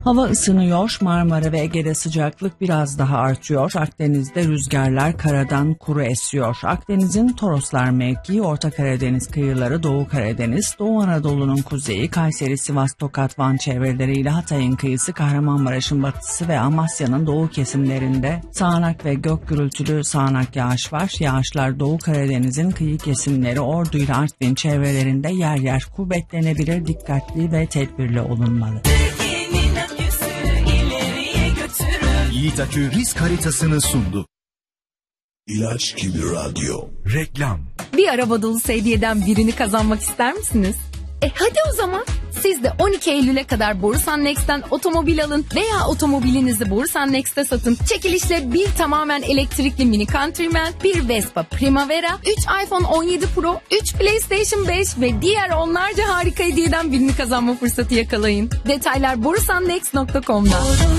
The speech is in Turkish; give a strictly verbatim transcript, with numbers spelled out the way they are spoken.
Hava ısınıyor, Marmara ve Ege'de sıcaklık biraz daha artıyor. Akdeniz'de rüzgarlar karadan kuru esiyor. Akdeniz'in Toroslar mevkii, Orta Karadeniz kıyıları, Doğu Karadeniz, Doğu Anadolu'nun kuzeyi, Kayseri, Sivas, Tokat, Van çevreleriyle Hatay'ın kıyısı, Kahramanmaraş'ın batısı ve Amasya'nın doğu kesimlerinde sağanak ve gök gürültülü sağanak yağış var. Yağışlar Doğu Karadeniz'in kıyı kesimleri, Ordu ile Artvin çevrelerinde yer yer kuvvetlenebilir. Dikkatli ve tedbirli olunmalı. Yiğit Akü risk haritasını sundu. İlaç gibi radyo. Reklam. Bir araba dolusu hediyeden birini kazanmak ister misiniz? E hadi o zaman. Siz de on iki Eylül'e kadar Borusan Next'ten otomobil alın veya otomobilinizi Borusan Next'te satın. Çekilişle bir tamamen elektrikli Mini Countryman, bir Vespa Primavera, üç iPhone on yedi Pro, üç PlayStation beş ve diğer onlarca harika hediyeden birini kazanma fırsatı yakalayın. Detaylar borusan next nokta com'da.